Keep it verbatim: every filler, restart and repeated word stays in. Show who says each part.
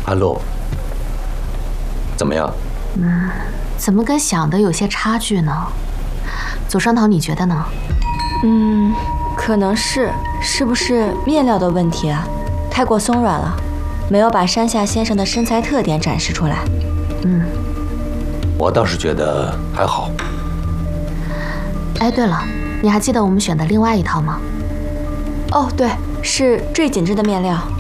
Speaker 1: 安陆，怎么样？
Speaker 2: 嗯，怎么跟想的有些差距呢？左商讨，你觉得呢？
Speaker 3: 嗯，可能是，是不是面料的问题啊？太过松软了，没有把山下先生的身材特点展示出来。
Speaker 2: 嗯，
Speaker 1: 我倒是觉得还好。
Speaker 2: 哎，对了，你还记得我们选的另外一套吗？
Speaker 3: 哦，对，是最紧致的面料。